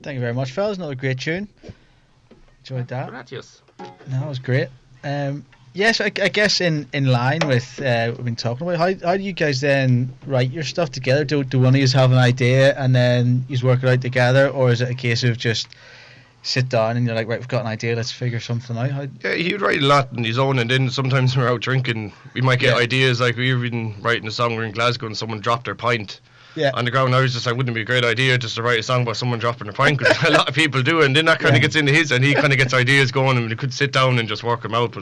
Thank you very much, fellas. Another great tune. Enjoyed that. Gracias. No, it was great. Yes, I guess in line with what we've been talking about, how do you guys then write your stuff together? Do one of you have an idea and then you work it out together, or is it a case of just sit down and you're like, right, we've got an idea, let's figure something out? Yeah, he would write a lot on his own, and then sometimes when we're out drinking, we might get ideas. Like we've been writing a song, we're in Glasgow and someone dropped their pint on the ground. I was just like, wouldn't it be a great idea just to write a song about someone dropping their pint, because a lot of people do, and then that kind of gets into his, and he kind of gets ideas going, and we could sit down and just work them out. But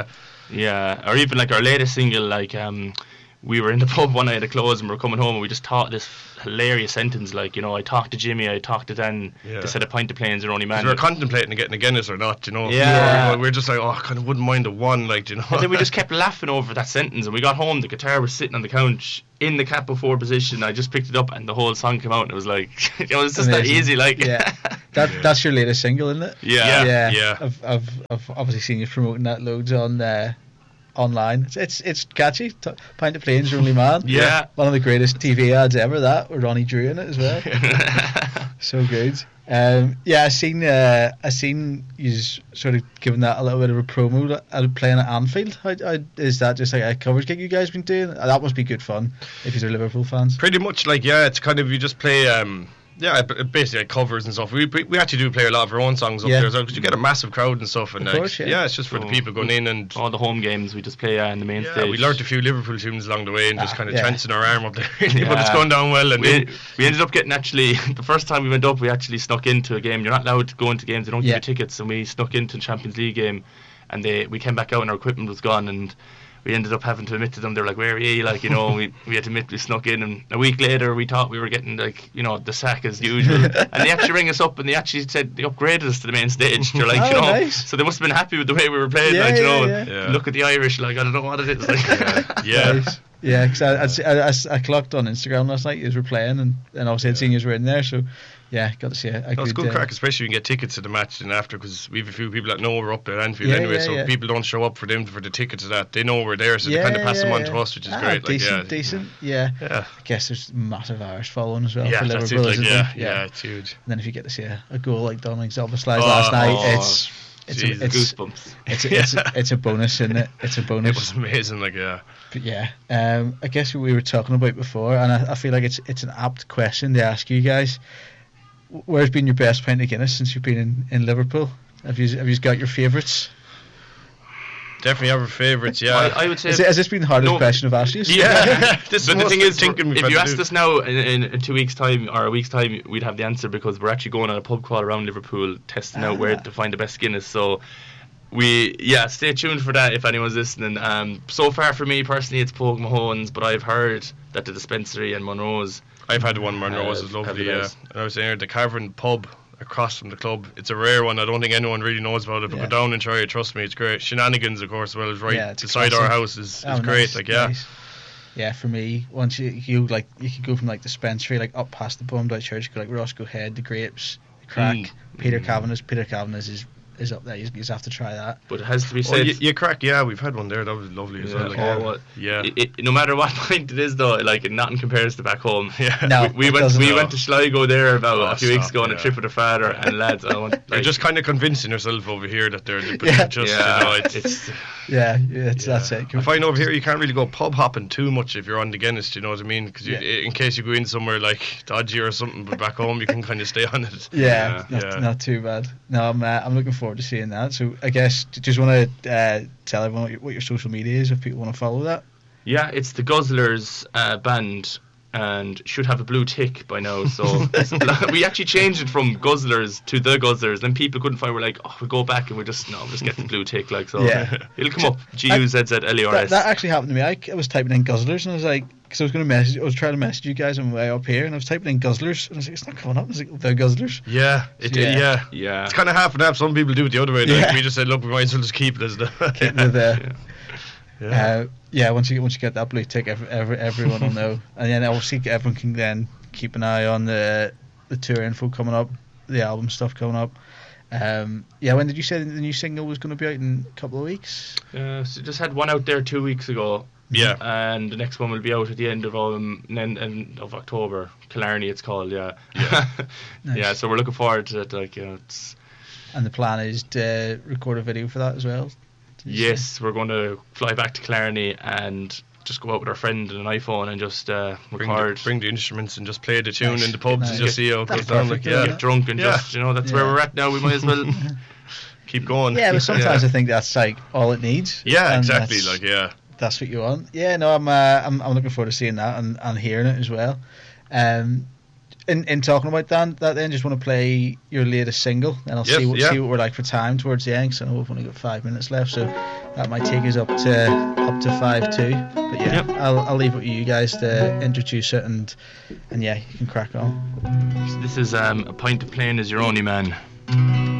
or even like our latest single, like we were in the pub one night at close and we were coming home and we just thought this hilarious sentence, like, you know, I talked to Jimmy, I talked to Dan, they said a pint of planes are only man. We were contemplating getting a Guinness or not, you know. We're just like, I kind of wouldn't mind a one, like, you know. And then we just kept laughing over that sentence, and we got home, the guitar was sitting on the couch in the Cat Before position. I just picked it up and the whole song came out, and it was like, it was just amazing. That easy, like. That's your latest single, isn't it? Yeah. I've obviously seen you promoting that loads on online. It's catchy. Pint of Planes Are Only Man. One of the greatest TV ads ever, that, with Ronnie Drew in it as well. So good. I seen you sort of giving that a little bit of a promo, playing at Anfield. How is that just like a coverage gig you guys been doing? That must be good fun if you're Liverpool fans. Pretty much, like, it's kind of, you just play basically like covers and stuff. We actually do play a lot of our own songs up there as well, because you get a massive crowd and stuff, and it's just for the people going in, and all the home games we just play in the main stage. We learnt a few Liverpool tunes along the way and just kind of chancing our arm up there. But it's going down well, and we ended up getting, actually, the first time we went up, we actually snuck into a game. You're not allowed to go into games, they don't give you tickets, and we snuck into a Champions League game, and we came back out and our equipment was gone, and we ended up having to admit to them. They were like, where are you? Like, you know, we had to admit we snuck in, and a week later we thought we were getting, like, you know, the sack as usual. And they actually rang us up and they actually said they upgraded us to the main stage. They're like, you know, nice. So they must have been happy with the way we were playing, look at the Irish, like, I don't know what it is. Like, Nice. Yeah, because I clocked on Instagram last night, you were playing, and obviously I'd seen you were in there, so got to see a good... It's good crack, especially when you get tickets to the match and after, because we have a few people that know we're up there at Anfield anyway, so people don't show up for the tickets to that. They know we're there, so they kind of pass them on to us, which is great. Decent. I guess there's massive Irish following as well for Liverpool, that's it, it's huge. And then if you get to see a goal like Dominic Szoboszlai last night, it's goosebumps. It's a bonus, isn't it? It's a bonus. It was amazing, like, But I guess what we were talking about before, and I feel like it's an apt question to ask you guys. Where's been your best pint of Guinness since you've been in Liverpool? Have you got your favourites? Definitely have our favourites, yeah. I would say... Has this been the hardest question I've asked you? Yeah. But the thing is, if you asked us now in 2 weeks' time or a week's time, we'd have the answer, because we're actually going on a pub crawl around Liverpool testing out where to find the best Guinness. So stay tuned for that if anyone's listening. So far for me personally, it's Pogue Mahone's, but I've heard that the dispensary in Monroe's... I've had the one in Monroe's, is lovely, And I was saying, the Cavern pub across from the club, it's a rare one. I don't think anyone really knows about it, but go down and try it, trust me, it's great. Shenanigans, of course, well, is right beside our house, is great. Nice. Yeah, for me, once you can go from like the dispensary, like up past the Bumdite Church, go like Roscoe Head, the Grapes, the Crack, Peter Kavanagh's is up there. You just have to try that. But it has to be said, you Crack, we've had one there, that was lovely as well. No matter what pint it is though, like, nothing compares to back home. We went to Sligo there about a few weeks ago on a trip with her father, and lads, you're just kind of convincing yourself over here that they're just that's it. I find over here you can't really go pub hopping too much if you're on the Guinness, do you know what I mean? Because in case you go in somewhere like dodgy or something, but back home you can kind of stay on it. Not too bad. No, I'm looking forward to seeing that. So I guess just want to tell everyone what your social media is if people want to follow that. Yeah, it's the Guzzlers band, and should have a blue tick by now. So we actually changed it from Guzzlers to the Guzzlers. Then people couldn't find. We're like, we'll go back and we'll just get the blue tick. Like, so it'll come up. GUZZLERS. That actually happened to me. I was typing in Guzzlers and I was like, because I was trying to message you guys on my way up here, and I was typing in Guzzlers, and I was like, it's not coming up. I was like, the Guzzlers. It's kind of half and half. Some people do it the other way. Like, we just said, look, we might as well just keep it as the. Once you get that blue tick, everyone will know, and then obviously everyone can then keep an eye on the tour info coming up, the album stuff coming up. When did you say the new single was going to be out in a couple of weeks? So just had one out there 2 weeks ago. Yeah. And the next one will be out at the end of October. Killarney, it's called. Yeah. Nice. Yeah. So we're looking forward to it. Like, it's. And the plan is to record a video for that as well. Yes, we're going to fly back to Killarney and just go out with our friend and an iPhone and just record. Bring the instruments and just play the tune in the pubs and just see how it goes down. Like, get drunk and just, that's where we're at now. We might as well keep going. Yeah, but sometimes I think that's like all it needs. Yeah, exactly. Like, that's what you want. Yeah, no, I'm looking forward to seeing that and hearing it as well. In talking about that, then just want to play your latest single, and I'll see what we're like for time towards the end. So I know we've only got 5 minutes left, so that might take us up to 5:02. But yeah, I'll leave it with you guys to introduce it, and yeah, you can crack on. This is A Pint of Plain Is Your Only Man.